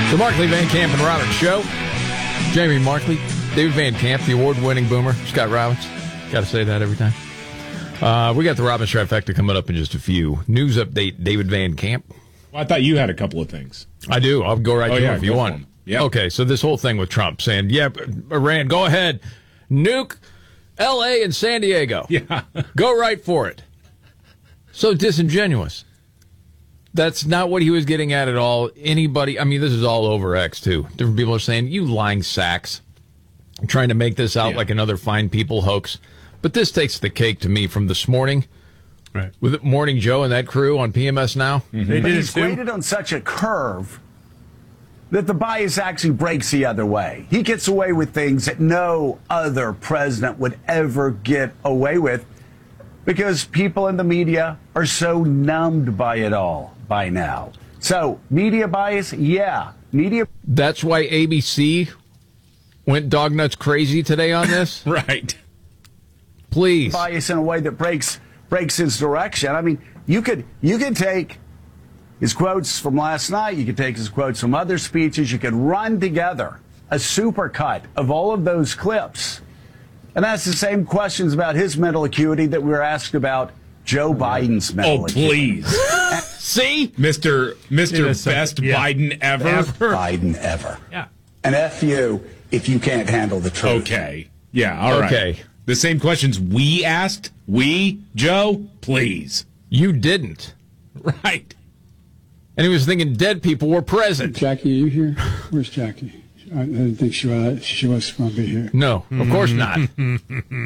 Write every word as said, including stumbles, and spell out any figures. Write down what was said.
The Markley, Van Camp, and Robbins Show. Jamie Markley, David Van Camp, the award-winning boomer, Scott Robbins. Got to say that every time. Uh, we got the Robbins Trifecta coming up in just a few. News update, David Van Camp. Well, I thought you had a couple of things. I do. I'll go right oh, to yeah, it if you want. Yep. Okay, so this whole thing with Trump saying, yeah, Iran, go ahead. Nuke L A and San Diego. Yeah. Go right for it. So disingenuous. That's not what he was getting at at all. Anybody, I mean, this is all over X, too. Different people are saying, you lying sacks. I'm trying to make this out yeah. like another Fine People hoax. But this takes the cake to me from this morning. Right. With Morning Joe and that crew on P M S Now. Mm-hmm. They but did he's graded on such a curve that the bias actually breaks the other way. He gets away with things that no other president would ever get away with because people in the media are so numbed by it all by now. So, media bias, yeah. Media. That's why A B C went dog nuts crazy today on this? Right. Please. Bias in a way that breaks breaks his direction. I mean, you could you could take his quotes from last night, you could take his quotes from other speeches, you could run together a supercut of all of those clips and ask the same questions about his mental acuity that we were asked about Joe Biden's mental oh, acuity. please. See? Mister Mister Innocent. Best Yeah. Biden ever. Ever. Biden ever. Yeah. And F you if you can't handle the truth. Okay. Yeah, all right. Okay. The same questions we asked? We? Joe? Please. You didn't. Right. And he was thinking dead people were present. Jackie, are you here? Where's Jackie? I didn't think she was, she was going to be here. No, of course not.